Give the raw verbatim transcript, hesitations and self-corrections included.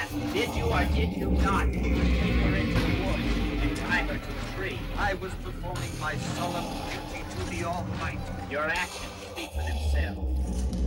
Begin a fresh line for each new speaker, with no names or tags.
asked, did you or did you not take her into the woods and tie her to a tree?
I was performing my solemn duty to the Almighty.
Your actions speak for themselves.